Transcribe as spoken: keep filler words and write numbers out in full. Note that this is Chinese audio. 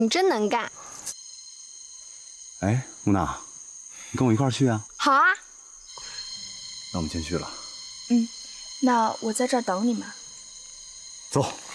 你真能干。 哎，木娜，你跟我一块儿去啊？ 好啊。 那我们先去了。 嗯，那我在这儿等你们。 走。